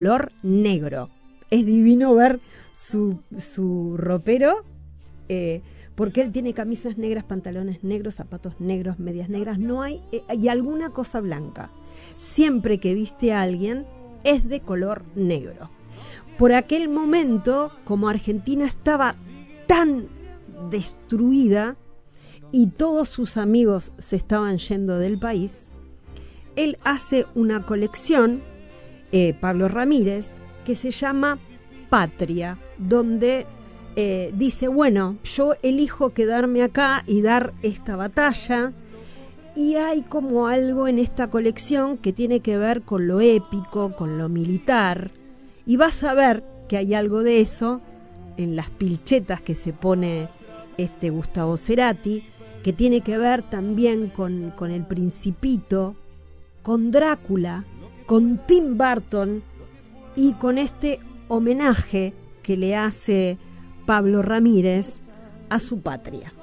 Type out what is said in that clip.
color negro. Es divino ver su ropero, porque él tiene camisas negras, pantalones negros, zapatos negros, medias negras, no hay, y alguna cosa blanca. Siempre que viste a alguien es de color negro. Por aquel momento, como Argentina estaba tan destruida y todos sus amigos se estaban yendo del país, él hace una colección, Pablo Ramírez, que se llama Patria, donde dice, bueno, yo elijo quedarme acá y dar esta batalla, y hay como algo en esta colección que tiene que ver con lo épico, con lo militar, y vas a ver que hay algo de eso en las pilchetas que se pone Gustavo Cerati, que tiene que ver también con El Principito, con Drácula, con Tim Burton y con este homenaje que le hace Pablo Ramírez a su patria.